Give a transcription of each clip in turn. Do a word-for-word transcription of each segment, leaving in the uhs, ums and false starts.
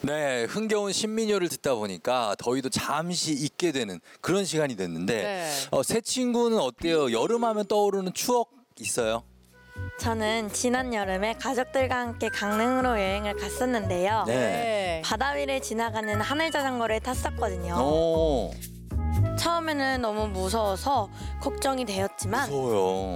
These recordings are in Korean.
네, 흥겨운 신민요를 듣다 보니까 더위도 잠시 잊게 되는 그런 시간이 됐는데 네. 어, 새 친구는 어때요? 여름하면 떠오르는 추억 있어요? 저는 지난 여름에 가족들과 함께 강릉으로 여행을 갔었는데요. 네. 바다 위를 지나가는 하늘 자전거를 탔었거든요. 오, 처음에는 너무 무서워서 걱정이 되었지만 무서워요.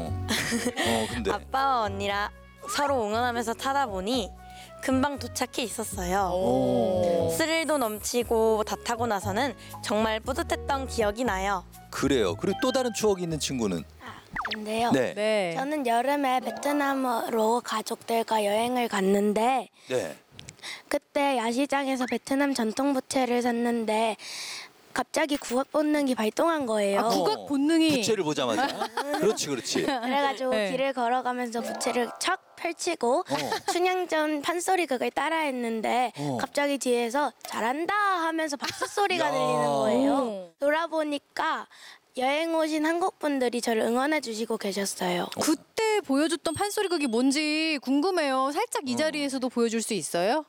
어, 근데 아빠와 언니랑 서로 응원하면서 타다 보니 금방 도착해 있었어요. 오, 스릴도 넘치고 다 타고 나서는 정말 뿌듯했던 기억이 나요. 그래요. 그리고 또 다른 추억이 있는 친구는 근데요. 네, 네. 저는 여름에 베트남으로 가족들과 여행을 갔는데 네. 그때 야시장에서 베트남 전통 부채를 샀는데 갑자기 국악 본능이 발동한 거예요. 아, 국악 본능이. 부채를 보자마자. 그렇지, 그렇지. 그래가지고 네. 길을 걸어가면서 부채를 척 펼치고 어. 춘향전 판소리 극을 따라했는데 어. 갑자기 뒤에서 잘한다 하면서 박수 소리가 야. 들리는 거예요. 오. 돌아보니까 여행 오신 한국 분들이 저를 응원해 주시고 계셨어요. 그때 보여줬던 판소리 극이 뭔지 궁금해요. 살짝 이 자리에서도 보여줄 수 있어요?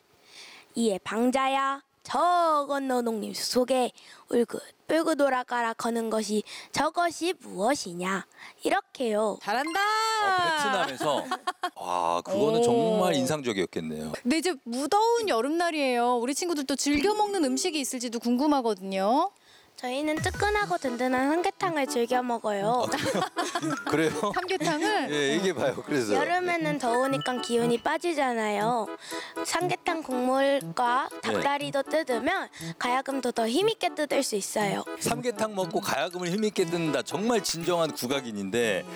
이에 방자야 저 건너 농림 속에 울긋 불긋 돌아가라 거는 것이 저것이 무엇이냐 이렇게요. 잘한다. 어, 베트남에서 와, 그거는 오. 정말 인상적이었겠네요. 근데 이제 무더운 여름날이에요. 우리 친구들도 즐겨 먹는 음식이 있을지도 궁금하거든요. 저희는 뜨끈하고 든든한 삼계탕을 즐겨 먹어요. 그래요? 삼계탕을. 예, 얘기해 봐요. 그래서 여름에는 더우니까 기운이 빠지잖아요. 삼계탕 국물과 닭다리도 뜯으면 가야금도 더 힘있게 뜯을 수 있어요. 삼계탕 먹고 가야금을 힘있게 듣는다. 정말 진정한 국악인인데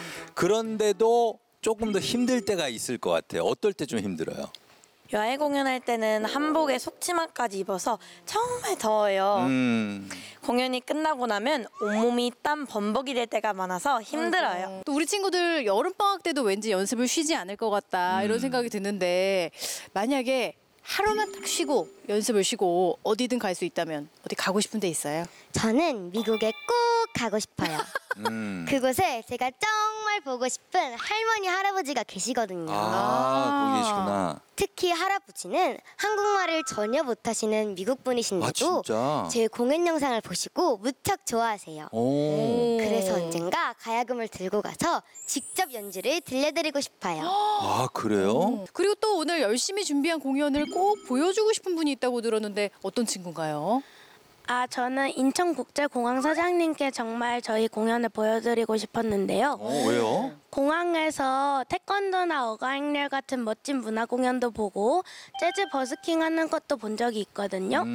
그런데도 조금 더 힘들 때가 있을 것 같아요. 어떨 때 좀 힘들어요? 야외 공연할 때는 한복에 속치마까지 입어서 정말 더워요. 음, 공연이 끝나고 나면 온몸이 땀 범벅이 될 때가 많아서 힘들어요. 또 우리 친구들 여름방학 때도 왠지 연습을 쉬지 않을 것 같다 이런 생각이 드는데 만약에 하루만 딱 쉬고 연습을 쉬고 어디든 갈 수 있다면 어디 가고 싶은 데 있어요? 저는 미국에 꼭 가고 싶어요. 음. 그곳에 제가 정말 보고 싶은 할머니 할아버지가 계시거든요. 아, 거기 계시구나. 특히 할아버지는 한국말을 전혀 못하시는 미국 아, 분이신데도 진짜? 제 공연 영상을 보시고 무척 좋아하세요. 오. 그래서 언젠가 가야금을 들고 가서 직접 연주를 들려드리고 싶어요. 아, 그래요? 그리고 또 오늘 열심히 준비한 공연을 꼭 보여주고 싶은 분이 있다고 들었는데 어떤 친구인가요? 아, 저는 인천국제공항 사장님께 정말 저희 공연을 보여드리고 싶었는데요. 어, 왜요? 공항에서 태권도나 어가행렬 같은 멋진 문화 공연도 보고 재즈 버스킹 하는 것도 본 적이 있거든요. 음.